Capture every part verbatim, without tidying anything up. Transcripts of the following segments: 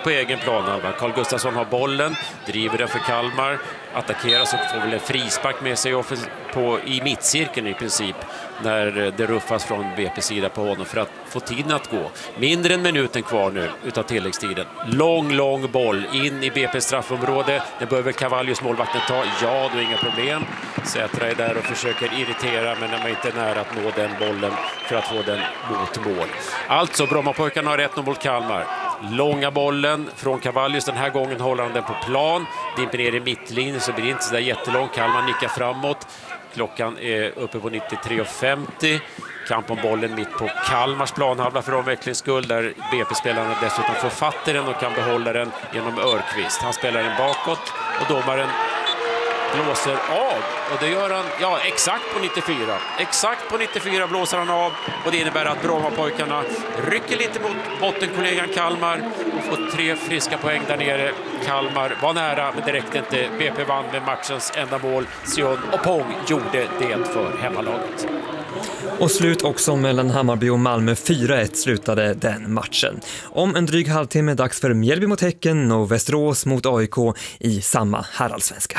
på egen planhalva. Carl Gustafsson har bollen, driver den för Kalmar, attackerar så får väl en frispark med sig på, i mittcirkeln i princip när det ruffas från B P-sida på honom för att få tiden att gå. Mindre än minuten kvar nu utav tilläggstiden. Lång, lång boll in i B P:s straffområde. Det bör väl Cavallius målvakten ta. Ja, då är inga problem. Sätra är där och försöker irritera, men de är inte nära att nå den bollen för att få den mot mål. Alltså, Brommapojkarna har ett noll mot Kalmar. Långa bollen från Cavallius. Den här gången håller han den på plan. Dimper ner i mittlinjen så blir det inte så där jättelång. Kalmar nickar framåt. Klockan är uppe på nittiotre femtio. Kamp om bollen mitt på Kalmars planhalva för omvecklings skull, där B P-spelarna dessutom får fatt i den och kan behålla den genom Örqvist. Han spelar den bakåt och domaren blåser av, och det gör han, ja, exakt på nittiofyra. Exakt på nittiofyra blåser han av, och det innebär att Brommapojkarna rycker lite mot bottenkollegan Kalmar och får tre friska poäng där nere. Kalmar var nära, men det räckte inte. B P vann med matchens enda mål. Sion och Pong gjorde det för hemmalaget. Och slut också mellan Hammarby och Malmö. fyra ett slutade den matchen. Om en dryg halvtimme dags för Mjällby mot Häcken och Västerås mot A I K i samma herrallsvenska.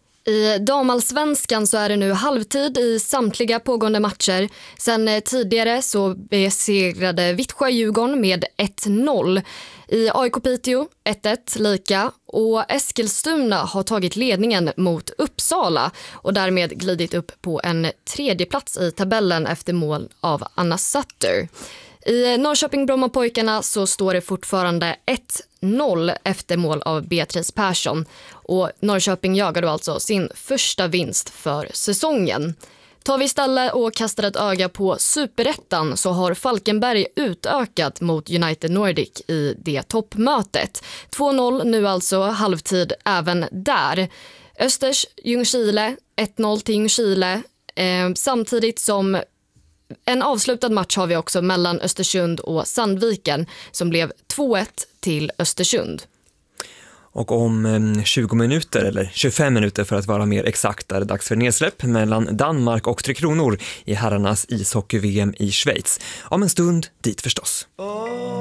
I damallsvenskan så är det nu halvtid i samtliga pågående matcher. Sen tidigare så besegrade Vittsjö Djurgården med ett noll. I A I K Piteå ett ett lika, och Eskilstuna har tagit ledningen mot Uppsala och därmed glidit upp på en tredje plats i tabellen efter mål av Anna Sutter. I Norrköping-Brommapojkarna så står det fortfarande ett noll efter mål av Beatrice Persson, och Norrköping jagar då alltså sin första vinst för säsongen. Tar vi istället och kastar ett öga på Superettan så har Falkenberg utökat mot United Nordic i det toppmötet. två noll nu alltså, halvtid även där. Östers Ljungskile ett noll till Ljungskile, eh, samtidigt som en avslutad match har vi också mellan Östersund och Sandviken som blev två ett till Östersund. Och om tjugo minuter, eller tjugofem minuter för att vara mer exakt, är det dags för nedsläpp mellan Danmark och Tre Kronor i herrarnas ishockey-V M i Schweiz. Om en stund dit förstås.